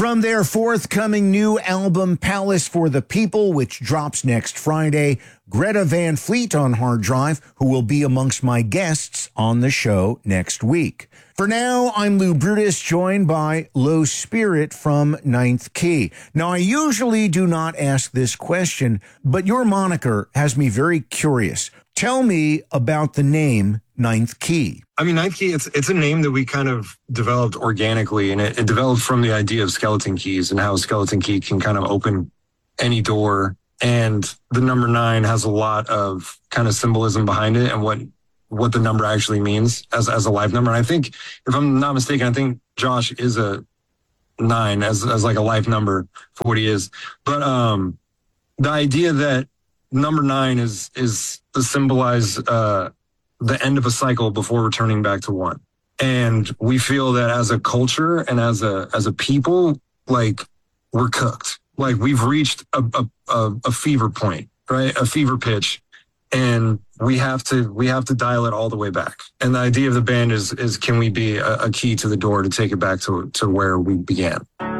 From their forthcoming new album, Palace for the People, which drops next Friday, Greta Van Fleet on hard drive, who will be amongst my guests on the show next week. For now, I'm Lou Brutus, joined by Low Spirit from Ninth Key. Now, I usually do not ask this question, but your moniker has me very curious. Tell me about the name Ninth Key. I mean, Ninth Key, it's a name that we kind of developed organically, and it developed from the idea of skeleton keys and how a skeleton key can kind of open any door. And the number 9 has a lot of kind of symbolism behind it and what the number actually means as a life number. And I think, if I'm not mistaken, I think Josh is a 9 as like a life number for what he is. But the idea that number 9 is to symbolize the end of a cycle before returning back to 1. And we feel that as a culture and as a people, like, we're cooked. Like, we've reached a fever point, right? A fever pitch. And we have to dial it all the way back. And the idea of the band is can we be a key to the door to take it back to where we began?